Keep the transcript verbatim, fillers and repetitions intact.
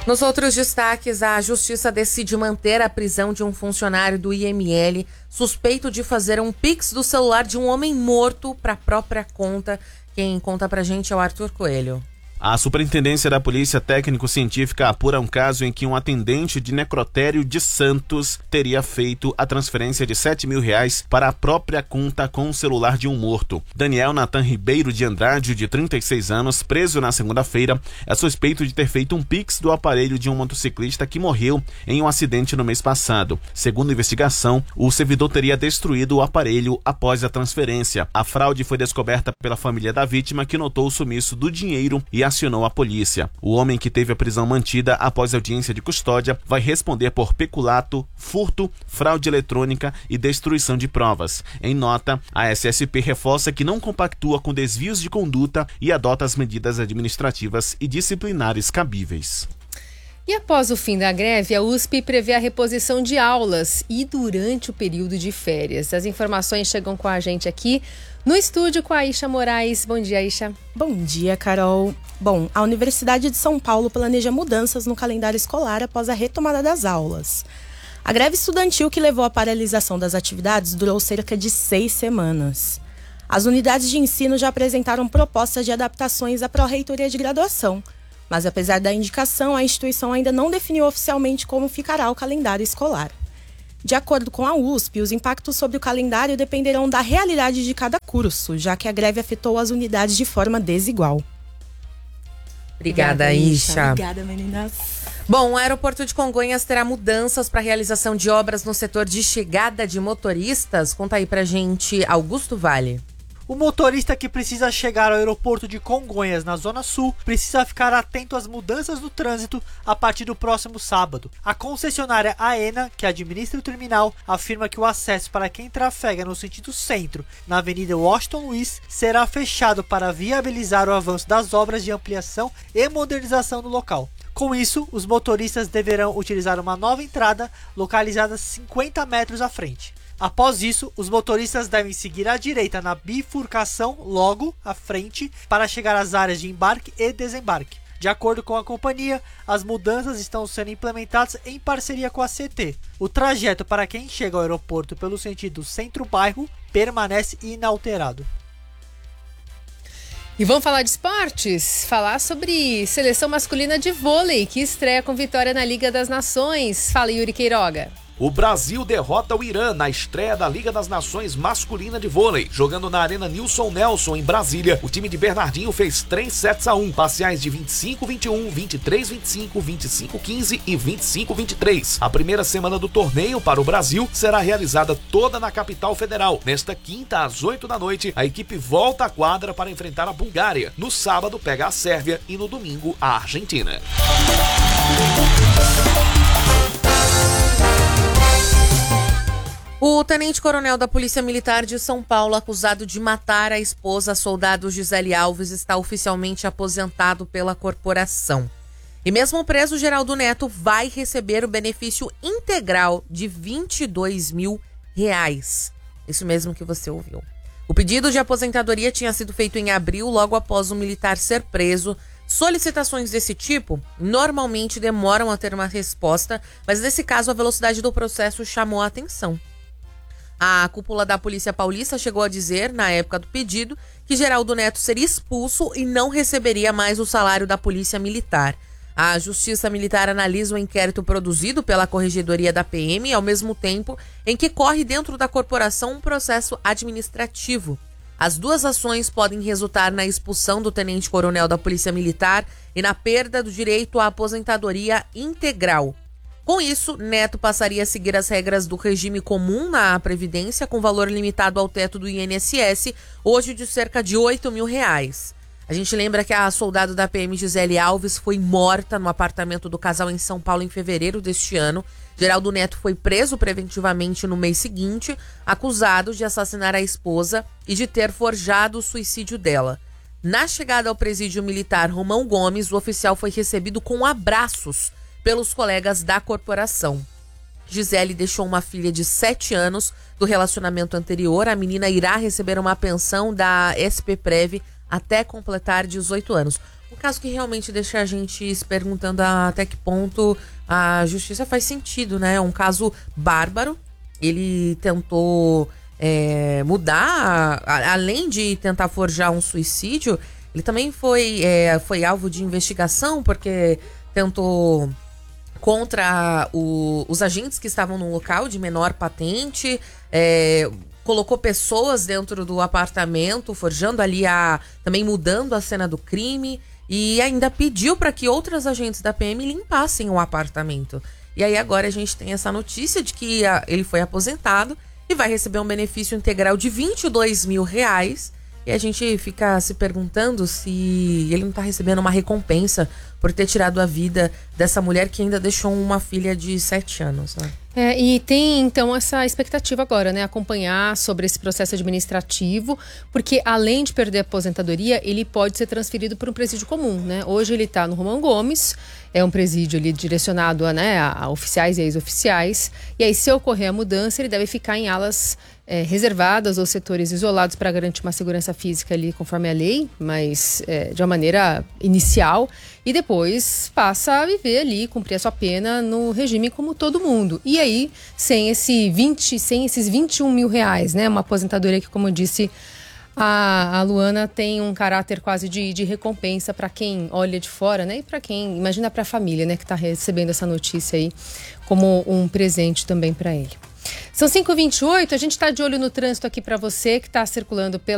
Nos outros destaques, a Justiça decide manter a prisão de um funcionário do I M L suspeito de fazer um pix do celular de um homem morto para a própria conta. Quem conta pra gente é o Arthur Coelho. A Superintendência da Polícia Técnico-Científica apura um caso em que um atendente de necrotério de Santos teria feito a transferência de sete mil reais para a própria conta com o celular de um morto. Daniel Natan Ribeiro de Andrade, de trinta e seis anos, preso na segunda-feira, é suspeito de ter feito um pix do aparelho de um motociclista que morreu em um acidente no mês passado. Segundo a investigação, o servidor teria destruído o aparelho após a transferência. A fraude foi descoberta pela família da vítima, que notou o sumiço do dinheiro e acionou a polícia. O homem, que teve a prisão mantida após audiência de custódia, vai responder por peculato, furto, fraude eletrônica e destruição de provas. Em nota, a S S P reforça que não compactua com desvios de conduta e adota as medidas administrativas e disciplinares cabíveis. E após o fim da greve, a U S P prevê a reposição de aulas e durante o período de férias. As informações chegam com a gente aqui no estúdio com a Aisha Moraes. Bom dia, Aisha. Bom dia, Carol. Bom, a Universidade de São Paulo planeja mudanças no calendário escolar após a retomada das aulas. A greve estudantil que levou à paralisação das atividades durou cerca de seis semanas. As unidades de ensino já apresentaram propostas de adaptações à pró-reitoria de graduação, mas apesar da indicação, a instituição ainda não definiu oficialmente como ficará o calendário escolar. De acordo com a U S P, os impactos sobre o calendário dependerão da realidade de cada curso, já que a greve afetou as unidades de forma desigual. Obrigada, Aisha. Obrigada, meninas. Bom, o aeroporto de Congonhas terá mudanças para a realização de obras no setor de chegada de motoristas. Conta aí pra gente, Augusto Vale. O motorista que precisa chegar ao aeroporto de Congonhas, na Zona Sul, precisa ficar atento às mudanças no trânsito a partir do próximo sábado. A concessionária AENA, que administra o terminal, afirma que o acesso para quem trafega no sentido centro, na Avenida Washington Luiz, será fechado para viabilizar o avanço das obras de ampliação e modernização do local. Com isso, os motoristas deverão utilizar uma nova entrada localizada cinquenta metros à frente. Após isso, os motoristas devem seguir à direita na bifurcação logo à frente para chegar às áreas de embarque e desembarque. De acordo com a companhia, as mudanças estão sendo implementadas em parceria com a C T. O trajeto para quem chega ao aeroporto pelo sentido centro-bairro permanece inalterado. E vamos falar de esportes? Falar sobre seleção masculina de vôlei, que estreia com vitória na Liga das Nações. Fala, Yuri Queiroga. O Brasil derrota o Irã na estreia da Liga das Nações masculina de vôlei. Jogando na Arena Nilson Nelson, em Brasília, o time de Bernardinho fez três sets a um. Parciais de vinte e cinco a vinte e um, vinte e três a vinte e cinco, vinte e cinco a quinze e vinte e cinco a vinte e três. A primeira semana do torneio para o Brasil será realizada toda na capital federal. Nesta quinta, às oito da noite, a equipe volta à quadra para enfrentar a Bulgária. No sábado, pega a Sérvia e no domingo, a Argentina. O tenente-coronel da Polícia Militar de São Paulo, acusado de matar a esposa, soldado Gisele Alves, está oficialmente aposentado pela corporação. E mesmo preso, Geraldo Neto vai receber o benefício integral de vinte e dois mil reais. Isso mesmo que você ouviu. O pedido de aposentadoria tinha sido feito em abril, logo após o militar ser preso. Solicitações desse tipo normalmente demoram a ter uma resposta, mas nesse caso a velocidade do processo chamou a atenção. A cúpula da Polícia Paulista chegou a dizer, na época do pedido, que Geraldo Neto seria expulso e não receberia mais o salário da Polícia Militar. A Justiça Militar analisa o inquérito produzido pela Corregedoria da P M, ao mesmo tempo em que corre dentro da corporação um processo administrativo. As duas ações podem resultar na expulsão do tenente-coronel da Polícia Militar e na perda do direito à aposentadoria integral. Com isso, Neto passaria a seguir as regras do regime comum na Previdência, com valor limitado ao teto do I N S S, hoje de cerca de oito mil reais. A gente lembra que a soldado da P M Gisele Alves foi morta no apartamento do casal em São Paulo em fevereiro deste ano. Geraldo Neto foi preso preventivamente no mês seguinte, acusado de assassinar a esposa e de ter forjado o suicídio dela. Na chegada ao presídio militar Romão Gomes, o oficial foi recebido com abraços pelos colegas da corporação. Gisele deixou uma filha de sete anos do relacionamento anterior. A menina irá receber uma pensão da S P Prev até completar dezoito anos. Um caso que realmente deixa a gente se perguntando até que ponto a justiça faz sentido, né? É um caso bárbaro. Ele tentou é, mudar, a, além de tentar forjar um suicídio, ele também foi, é, foi alvo de investigação porque tentou contra o, os agentes que estavam no local de menor patente, é, colocou pessoas dentro do apartamento, forjando ali a... também mudando a cena do crime, e ainda pediu para que outras agentes da P M limpassem o apartamento. E aí agora a gente tem essa notícia de que a, ele foi aposentado e vai receber um benefício integral de vinte e dois mil reais. E a gente fica se perguntando se ele não está recebendo uma recompensa por ter tirado a vida dessa mulher que ainda deixou uma filha de sete anos, né? É, e tem então essa expectativa agora, né? Acompanhar sobre esse processo administrativo, porque além de perder a aposentadoria, ele pode ser transferido para um presídio comum, né? Hoje ele está no Romão Gomes, é um presídio ali direcionado a, né, a oficiais e ex-oficiais, e aí se ocorrer a mudança, ele deve ficar em alas é, reservadas ou setores isolados para garantir uma segurança física ali conforme a lei, mas é, de uma maneira inicial, e depois passa a viver ali, cumprir a sua pena no regime como todo mundo. E aí, sem, esse vinte, sem esses vinte e um mil reais, né? Uma aposentadoria que, como eu disse, a, a Luana tem um caráter quase de, de recompensa para quem olha de fora, né? E para quem, imagina para a família, né? Que está recebendo essa notícia aí como um presente também para ele. São cinco e vinte e oito, a gente está de olho no trânsito aqui para você que está circulando pela